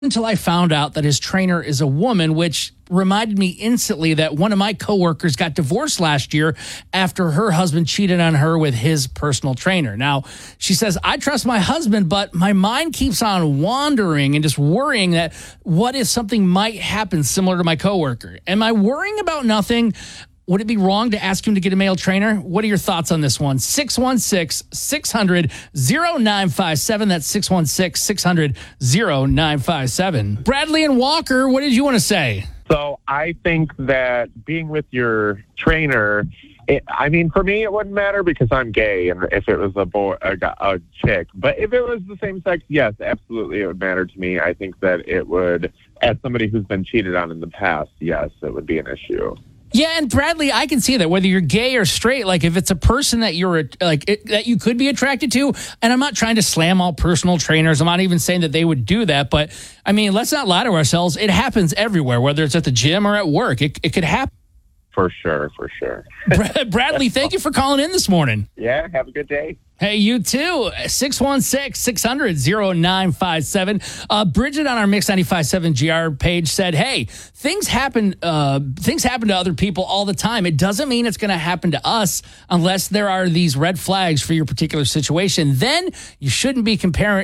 until I found out that his trainer is a woman, which reminded me instantly that one of my coworkers got divorced last year after her husband cheated on her with his personal trainer. Now, she says, I trust my husband, but my mind keeps on wandering and just worrying that what if something might happen similar to my coworker? Am I worrying about nothing? Would it be wrong to ask him to get a male trainer? What are your thoughts on this one? 616-600-0957. That's 616-600-0957. Bradley and Walker, what did you want to say? So I think that being with your trainer, for me, it wouldn't matter because I'm gay, and if it was a chick. But if it was the same sex, yes, absolutely, it would matter to me. I think that it would, as somebody who's been cheated on in the past, yes, it would be an issue. Yeah, and Bradley, I can see that whether you're gay or straight, like if it's a person that that you could be attracted to, and I'm not trying to slam all personal trainers. I'm not even saying that they would do that, but I mean, let's not lie to ourselves. It happens everywhere, whether it's at the gym or at work. It could happen. For sure. Bradley, thank you for calling in this morning. Yeah, have a good day. Hey, you too. 616-600-0957. Bridget on our Mix 95.7 GR page said, hey, things happen to other people all the time. It doesn't mean it's going to happen to us unless there are these red flags for your particular situation. Then you shouldn't be comparing.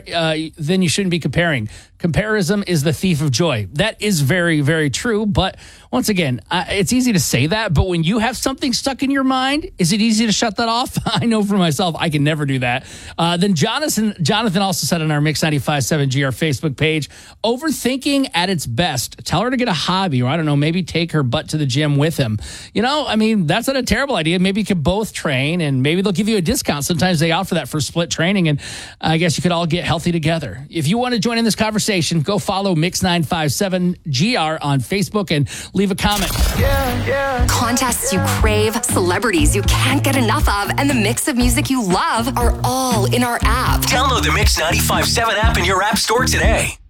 Comparison is the thief of joy. That is very, very true. But once again, it's easy to say that. But when you have something stuck in your mind, is it easy to shut that off? I know for myself, I can never do that. Then Jonathan also said on our Mix 95.7 GR Facebook page, overthinking at its best. Tell her to get a hobby, or I don't know, maybe take her butt to the gym with him. That's not a terrible idea. Maybe you could both train, and maybe they'll give you a discount. Sometimes they offer that for split training, and I guess you could all get healthy together. If you want to join in this conversation, go follow Mix 957 GR on Facebook and leave a comment. Contests you crave, celebrities you can't get enough of, and the mix of music you love are all in our app. Download the Mix 95.7 app in your app store today.